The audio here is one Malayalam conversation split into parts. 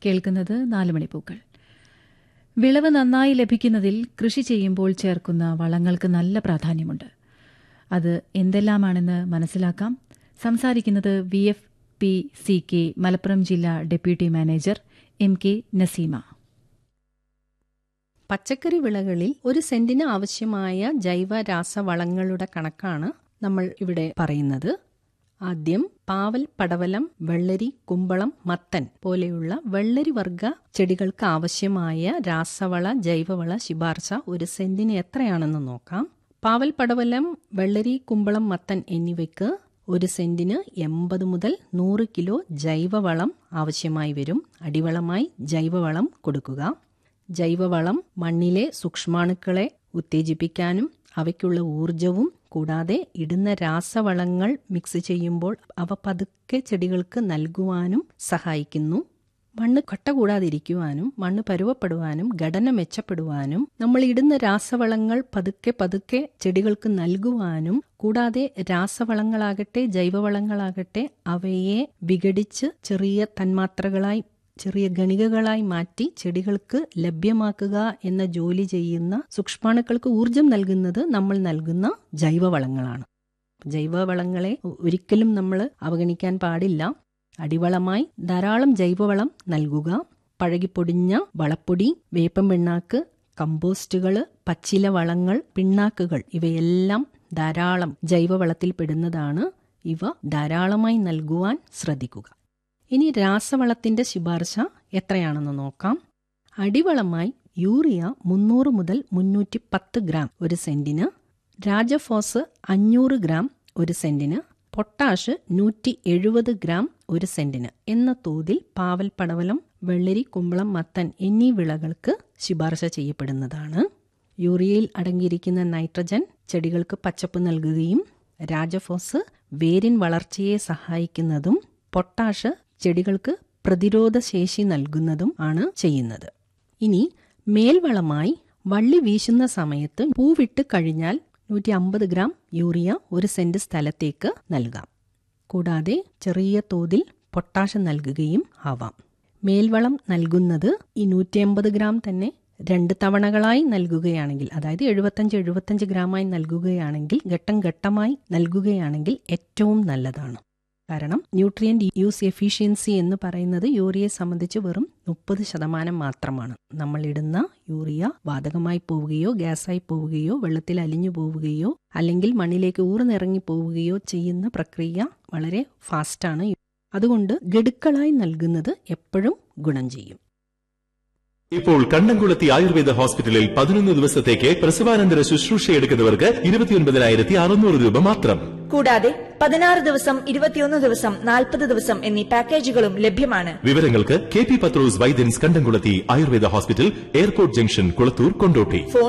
കേൾക്കുന്നത് 4 മണിപ്പൂക്കൾ. വിളവ് നന്നായി ലഭിക്കുന്നതിൽ കൃഷി ചെയ്യുമ്പോൾ ചേർക്കുന്ന വളങ്ങൾക്ക് നല്ല പ്രാധാന്യമുണ്ട്. അത് എന്തെല്ലാമാണെന്ന് മനസ്സിലാക്കാം. സംസാരിക്കുന്നത് VFPCK മലപ്പുറം ജില്ലാ ഡെപ്യൂട്ടി മാനേജർ MK നസീമ. പച്ചക്കറി വിളകളിൽ ഒരു സെന്റിന് ആവശ്യമായ ജൈവ രാസവളങ്ങളുടെ കണക്കാണ് നമ്മൾ ഇവിടെ പറയുന്നത്. ആദ്യം പാവൽ, പടവലം, വെള്ളരി, കുമ്പളം, മത്തൻ പോലെയുള്ള വെള്ളരി വർഗ ചെടികൾക്ക് ആവശ്യമായ രാസവള ജൈവവള ശുപാർശ ഒരു സെന്റിന് എത്രയാണെന്ന് നോക്കാം. പാവൽ, പടവലം, വെള്ളരി, കുമ്പളം, മത്തൻ എന്നിവയ്ക്ക് ഒരു സെന്റിന് 80 മുതൽ 100 കിലോ ജൈവവളം ആവശ്യമായി വരും. അടിവളമായി ജൈവവളം കൊടുക്കുക. ജൈവവളം മണ്ണിലെ സൂക്ഷ്മാണുക്കളെ ഉത്തേജിപ്പിക്കാനും അവയ്ക്കുള്ള ഊർജവും കൂടാതെ ഇടുന്ന രാസവളങ്ങൾ മിക്സ് ചെയ്യുമ്പോൾ അവ പതുക്കെ ചെടികൾക്ക് നൽകുവാനും സഹായിക്കുന്നു. മണ്ണ് കട്ട കൂടാതിരിക്കുവാനും മണ്ണ് പരുവപ്പെടുവാനും ഘടന മെച്ചപ്പെടുവാനും നമ്മൾ ഇടുന്ന രാസവളങ്ങൾ പതുക്കെ പതുക്കെ ചെടികൾക്ക് നൽകുവാനും കൂടാതെ രാസവളങ്ങളാകട്ടെ ജൈവവളങ്ങളാകട്ടെ അവയെ വിഘടിച്ച് ചെറിയ തന്മാത്രകളായി ചെറിയ ഗണികകളായി മാറ്റി ചെടികൾക്ക് ലഭ്യമാക്കുക എന്ന ജോലി ചെയ്യുന്ന സൂക്ഷ്മാണുക്കൾക്ക് ഊർജം നൽകുന്നത് നമ്മൾ നൽകുന്ന ജൈവവളങ്ങളാണ്. ജൈവവളങ്ങളെ ഒരിക്കലും നമ്മൾ അവഗണിക്കാൻ പാടില്ല. അടിവളമായി ധാരാളം ജൈവവളം നൽകുക. പഴകിപ്പൊടിഞ്ഞ വളപ്പൊടി, വേപ്പൻ പിണ്ണാക്ക്, കമ്പോസ്റ്റുകൾ, പച്ചില വളങ്ങൾ, പിണ്ണാക്കുകൾ ഇവയെല്ലാം ധാരാളം ജൈവവളത്തിൽ പെടുന്നതാണ്. ഇവ ധാരാളമായി നൽകുവാൻ ശ്രദ്ധിക്കുക. ഇനി രാസവളത്തിന്റെ ശുപാർശ എത്രയാണെന്ന് നോക്കാം. അടിവളമായി യൂറിയ 300 മുതൽ 310 ഗ്രാം ഒരു സെന്റിന്, രാജഫോസ് 500 ഗ്രാം ഒരു സെന്റിന്, പൊട്ടാഷ് 170 ഗ്രാം ഒരു സെന്റിന് എന്ന തോതിൽ പാവൽ, പടവലം, വെള്ളരി, കുമ്പളം, മത്തൻ എന്നീ വിളകൾക്ക് ശുപാർശ ചെയ്യപ്പെടുന്നതാണ്. യൂറിയയിൽ അടങ്ങിയിരിക്കുന്ന നൈട്രജൻ ചെടികൾക്ക് പച്ചപ്പ് നൽകുകയും രാജഫോസ് വേരിൻ വളർച്ചയെ സഹായിക്കുന്നതും പൊട്ടാഷ് ചെടികൾക്ക് പ്രതിരോധ ശേഷി നൽകുന്നതും ആണ് ചെയ്യുന്നത്. ഇനി മേൽവളമായി വള്ളി വീശുന്ന സമയത്ത് പൂവിട്ട് കഴിഞ്ഞാൽ 150 ഗ്രാം യൂറിയ ഒരു സെന്റ് സ്ഥലത്തേക്ക് നൽകാം. കൂടാതെ ചെറിയ തോതിൽ പൊട്ടാഷ് നൽകുകയും ആവാം. മേൽവളം നൽകുന്നത് ഈ 150 ഗ്രാം തന്നെ 2 തവണകളായി നൽകുകയാണെങ്കിൽ, അതായത് 75 ഗ്രാമായി നൽകുകയാണെങ്കിൽ, ഘട്ടം ഘട്ടമായി നൽകുകയാണെങ്കിൽ ഏറ്റവും നല്ലതാണ്. കാരണം ന്യൂട്രിയന്റ് യൂസ് എഫിഷ്യൻസി എന്ന് പറയുന്നത് യൂറിയയെ സംബന്ധിച്ച് വെറും 30% മാത്രമാണ്. നമ്മൾ ഇടുന്ന യൂറിയ വാതകമായി പോവുകയോ ഗ്യാസായി പോവുകയോ വെള്ളത്തിൽ അലിഞ്ഞു പോവുകയോ അല്ലെങ്കിൽ മണ്ണിലേക്ക് ഊർന്നിറങ്ങി പോവുകയോ ചെയ്യുന്ന പ്രക്രിയ വളരെ ഫാസ്റ്റാണ്. അതുകൊണ്ട് ഗഡുക്കളായി നൽകുന്നത് എപ്പോഴും ഗുണം ചെയ്യും. ഇപ്പോൾ കണ്ണംകുളത്തി ആയുർവേദ ഹോസ്പിറ്റലിൽ 11 ദിവസത്തേക്ക് പ്രസവാനന്തര ശുശ്രൂഷ എടുക്കുന്നവർക്ക് 29,600 രൂപ മാത്രം. കൂടാതെ 16 ദിവസം, 21 ദിവസം, 40 ദിവസം എന്നീ പാക്കേജുകളും ലഭ്യമാണ്. വിവരങ്ങൾക്ക് KP പത്രോസ് വൈദ്യൻസ് കണ്ടംകുളത്തി Ayurveda hospital, airport junction, Kulathur, Kondotty. Phone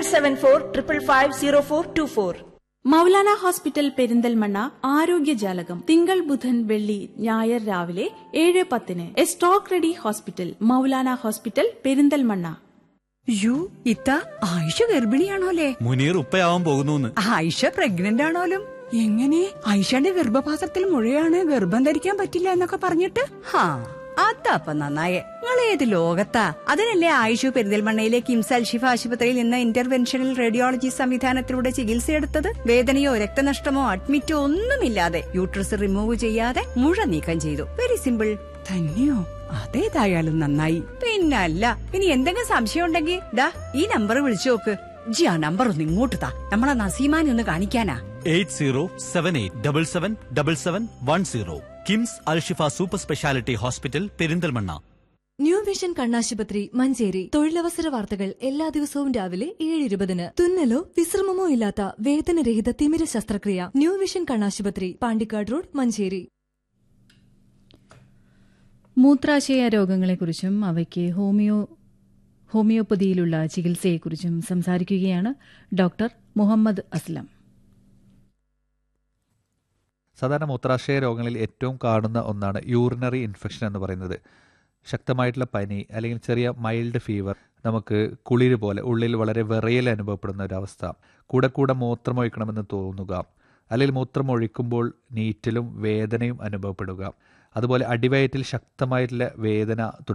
9745550424. Maulana hospital Perinthalmanna ആരോഗ്യജാലകം തിങ്കൾ, ബുധൻ, വെള്ളി, ഞായർ രാവിലെ 7:10. Stock ready hospital, Maulana hospital Perinthalmanna. ഇത്ത ആയിഷ ഗർഭിണിയാണോലേ? മുനീർ ഉപ്പയാവാൻ പോകുന്നു. ആയിഷ പ്രഗ്നന്റ് ആണോലും? എങ്ങനെ? ആയിഷയുടെ ഗർഭപാത്രത്തിൽ മുഴയാണ്, ഗർഭം ധരിക്കാൻ പറ്റില്ല എന്നൊക്കെ പറഞ്ഞിട്ട്? അതപ്പ നന്നായേ. നിങ്ങൾ ഏത് ലോകത്താ? അതിനല്ലേ ആയിഷു പെരിന്തൽമണ്ണയിലെ കിംസ് അൽഷിഫ ആശുപത്രിയിൽ നിന്ന് ഇന്റർവെൻഷണൽ റേഡിയോളജി സംവിധാനത്തിലൂടെ ചികിത്സയെടുത്തത്. വേദനയോ രക്തനഷ്ടമോ അഡ്മിറ്റോ ഒന്നുമില്ലാതെ യൂട്രസ് റിമൂവ് ചെയ്യാതെ മുഴ നീക്കം ചെയ്തു. Very simple. തന്നെയോ? അതേതായാലും നന്നായി. പിന്നല്ല, ഇനി എന്തെങ്കിലും സംശയം ഉണ്ടെങ്കിൽ ദാ ഈ നമ്പർ വിളിച്ചു നോക്ക്. ജി ആ നമ്പർ ഒന്ന് ഇങ്ങോട്ട് താ, നമ്മളെ നസീമാനെ ഒന്ന് കാണിക്കാനാ. 8078777710. KIMS Alshifa super speciality hospital, Perinthalmanna. New vision കണ്ണാശുപത്രി, മഞ്ചേരി. തൊഴിലവസര വാർത്തകൾ എല്ലാ ദിവസവും രാവിലെ 7:20. തുന്നലോ വിശ്രമമോ ഇല്ലാത്ത വേദനരഹിത തിമിര ശസ്ത്രക്രിയ. ന്യൂ വിഷൻ കണ്ണാശുപത്രി, പാണ്ടിക്കാട് റോഡ്, മഞ്ചേരി. മൂത്രാശയ രോഗങ്ങളെക്കുറിച്ചും അവയ്ക്ക് ഹോമിയോപ്പതിയിലുള്ള ചികിത്സയെക്കുറിച്ചും സംസാരിക്കുകയാണ് ഡോക്ടർ മുഹമ്മദ് അസ്ലം. സാധാരണ മൂത്രാശയ രോഗങ്ങളിൽ ഏറ്റവും കാണുന്ന ഒന്നാണ് യൂറിനറി ഇൻഫെക്ഷൻ എന്ന് പറയുന്നത്. ശക്തമായിട്ടുള്ള പനി അല്ലെങ്കിൽ ചെറിയ മൈൽഡ് ഫീവർ, നമുക്ക് കുളിര് പോലെ ഉള്ളിൽ വളരെ വിറയൽ അനുഭവപ്പെടുന്ന ഒരവസ്ഥ, കൂടെ മൂത്രമൊഴിക്കണമെന്ന് തോന്നുക, അല്ലെങ്കിൽ മൂത്രമൊഴിക്കുമ്പോൾ നീറ്റലും വേദനയും അനുഭവപ്പെടുക, അതുപോലെ അടിവയറ്റിൽ ശക്തമായിട്ടുള്ള വേദന